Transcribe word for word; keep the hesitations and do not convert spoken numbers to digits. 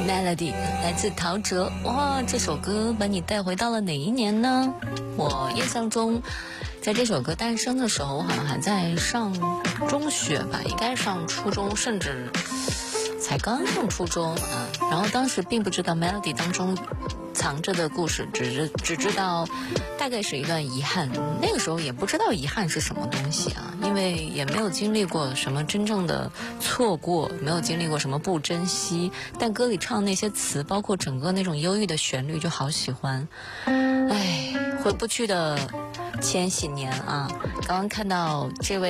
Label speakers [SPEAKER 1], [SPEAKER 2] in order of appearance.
[SPEAKER 1] Melody 来自陶喆。哇，这首歌把你带回到了哪一年呢？我印象中在这首歌诞生的时候，我好像还在上中学吧，应该上初中，甚至才刚上初中啊。然后当时并不知道 Melody 当中藏着的故事，只是只知道大概是一段遗憾。那个时候也不知道遗憾是什么东西啊，因为也没有经历过什么真正的错过，没有经历过什么不珍惜。但歌里唱那些词，包括整个那种忧郁的旋律，就好喜欢。哎，回不去的千禧年啊！刚刚看到这位